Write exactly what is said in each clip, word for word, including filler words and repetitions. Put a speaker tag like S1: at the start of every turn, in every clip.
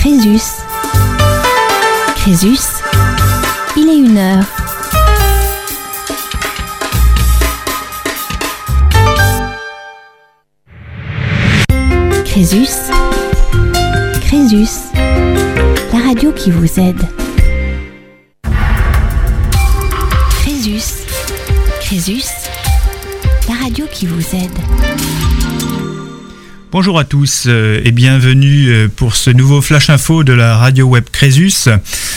S1: Crésus. Crésus, il est une heure. Crésus. Crésus, la radio qui vous aide. Crésus. Crésus, la radio qui vous aide.
S2: Bonjour à tous et bienvenue pour ce nouveau Flash Info de la radio web Crésus.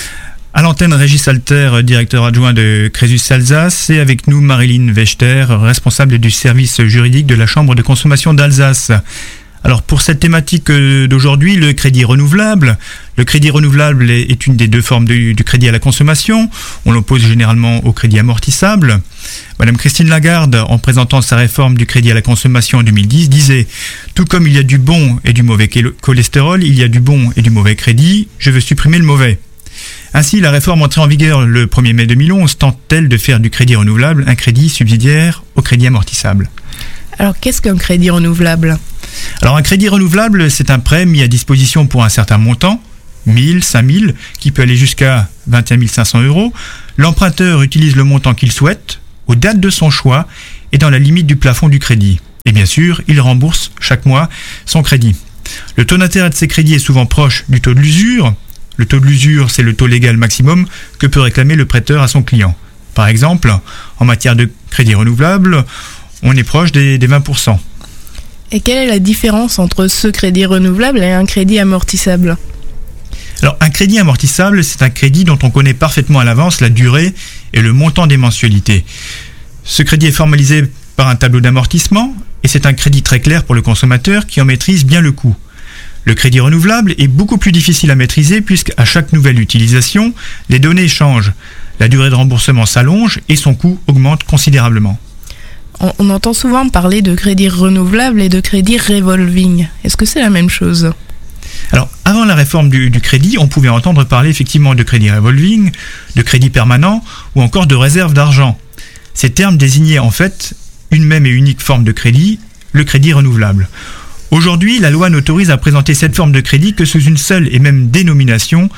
S2: À l'antenne, Régis Alter, directeur adjoint de Crésus Alsace, et avec nous Marilyn Wechter, responsable du service juridique de la Chambre de consommation d'Alsace. Alors pour cette thématique d'aujourd'hui, le crédit renouvelable. Le crédit renouvelable est une des deux formes du, du crédit à la consommation. On l'oppose généralement au crédit amortissable. Madame Christine Lagarde, en présentant sa réforme du crédit à la consommation en deux mille dix, disait « Tout comme il y a du bon et du mauvais cholestérol, il y a du bon et du mauvais crédit, je veux supprimer le mauvais ». Ainsi, la réforme entrée en vigueur le premier mai deux mille onze tente-t-elle de faire du crédit renouvelable un crédit subsidiaire au crédit amortissable.
S3: Alors qu'est-ce qu'un crédit renouvelable ?
S2: Alors un crédit renouvelable, c'est un prêt mis à disposition pour un certain montant, mille, cinq mille, qui peut aller jusqu'à vingt et un mille cinq cents euros. L'emprunteur utilise le montant qu'il souhaite, aux dates de son choix et dans la limite du plafond du crédit. Et bien sûr, il rembourse chaque mois son crédit. Le taux d'intérêt de ces crédits est souvent proche du taux de l'usure. Le taux de l'usure, c'est le taux légal maximum que peut réclamer le prêteur à son client. Par exemple, en matière de crédit renouvelable, on est proche des, des vingt pour cent.
S3: Et quelle est la différence entre ce crédit renouvelable et un crédit amortissable ?
S2: Alors, un crédit amortissable, c'est un crédit dont on connaît parfaitement à l'avance la durée et le montant des mensualités. Ce crédit est formalisé par un tableau d'amortissement et c'est un crédit très clair pour le consommateur qui en maîtrise bien le coût. Le crédit renouvelable est beaucoup plus difficile à maîtriser puisqu'à chaque nouvelle utilisation, les données changent. La durée de remboursement s'allonge et son coût augmente considérablement.
S3: On entend souvent parler de crédit renouvelable et de crédit revolving. Est-ce que c'est la même chose ?
S2: Alors, avant la réforme du, du crédit, on pouvait entendre parler effectivement de crédit revolving, de crédit permanent ou encore de réserve d'argent. Ces termes désignaient en fait une même et unique forme de crédit, le crédit renouvelable. Aujourd'hui, la loi n'autorise à présenter cette forme de crédit que sous une seule et même dénomination,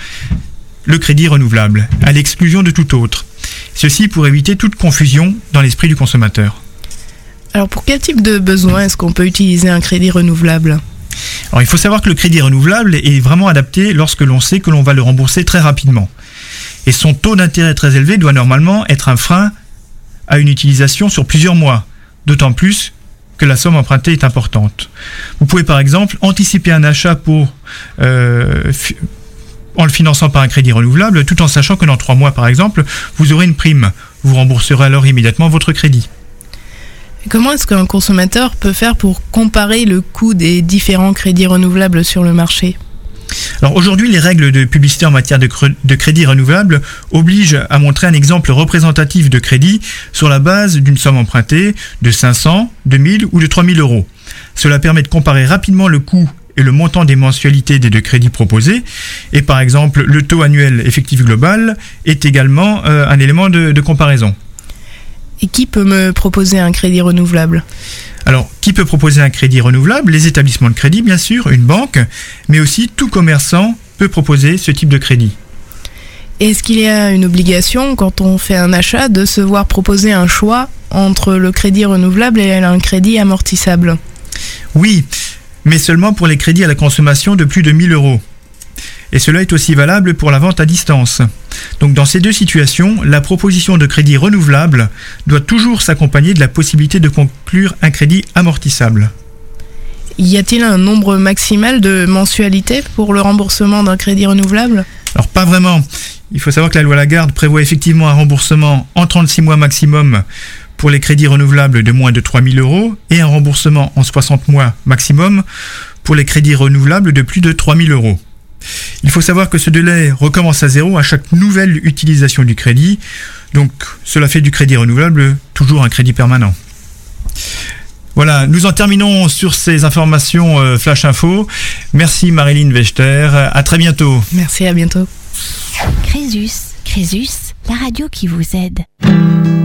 S2: le crédit renouvelable, à l'exclusion de tout autre. Ceci pour éviter toute confusion dans l'esprit du consommateur.
S3: Alors pour quel type de besoin est-ce qu'on peut utiliser un crédit renouvelable ?
S2: Alors il faut savoir que le crédit renouvelable est vraiment adapté lorsque l'on sait que l'on va le rembourser très rapidement. Et son taux d'intérêt très élevé doit normalement être un frein à une utilisation sur plusieurs mois, d'autant plus que la somme empruntée est importante. Vous pouvez par exemple anticiper un achat pour, euh, fi- en le finançant par un crédit renouvelable, tout en sachant que dans trois mois par exemple, vous aurez une prime. Vous rembourserez alors immédiatement votre crédit.
S3: Comment est-ce qu'un consommateur peut faire pour comparer le coût des différents crédits renouvelables sur le marché ?
S2: Alors aujourd'hui, les règles de publicité en matière de, cre- de crédit renouvelable obligent à montrer un exemple représentatif de crédit sur la base d'une somme empruntée de cinq cents, deux mille ou de trois mille euros. Cela permet de comparer rapidement le coût et le montant des mensualités des deux crédits proposés. Et par exemple, le taux annuel effectif global est également euh, un élément de, de comparaison.
S3: Et qui peut me proposer un crédit renouvelable ?
S2: Alors, qui peut proposer un crédit renouvelable ? Les établissements de crédit, bien sûr, une banque, mais aussi tout commerçant peut proposer ce type de crédit.
S3: Est-ce qu'il y a une obligation, quand on fait un achat, de se voir proposer un choix entre le crédit renouvelable et un crédit amortissable ?
S2: Oui, mais seulement pour les crédits à la consommation de plus de mille euros. Et cela est aussi valable pour la vente à distance. Donc dans ces deux situations, la proposition de crédit renouvelable doit toujours s'accompagner de la possibilité de conclure un crédit amortissable.
S3: Y a-t-il un nombre maximal de mensualités pour le remboursement d'un crédit renouvelable ?
S2: Alors pas vraiment. Il faut savoir que la loi Lagarde prévoit effectivement un remboursement en trente-six mois maximum pour les crédits renouvelables de moins de trois mille euros et un remboursement en soixante mois maximum pour les crédits renouvelables de plus de trois mille euros. Il faut savoir que ce délai recommence à zéro à chaque nouvelle utilisation du crédit. Donc cela fait du crédit renouvelable toujours un crédit permanent. Voilà, nous en terminons sur ces informations euh, Flash Info. Merci Marilyn Wechter, à très bientôt.
S3: Merci, à bientôt.
S1: Crésus, Crésus, la radio qui vous aide.